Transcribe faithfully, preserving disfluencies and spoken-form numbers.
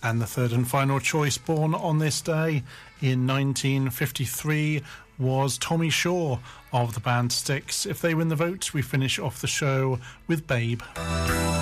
And the third and final choice born on this day in nineteen fifty-three was Tommy Shaw of the band Styx. If they win the vote, we finish off the show with Babe.